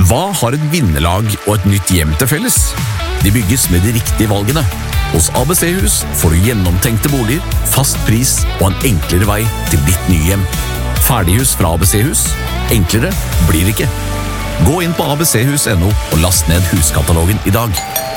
Hva har et vinnerlag og et nytt hjem til felles? De bygges med de riktige valgene. Hos ABC-hus får du gjennomtenkte boliger, fast pris og en enklere vei til ditt nye hjem. Ferdighus fra ABC-hus. Enklere blir det ikke. Gå inn på abchus.no og last ned huskatalogen i dag.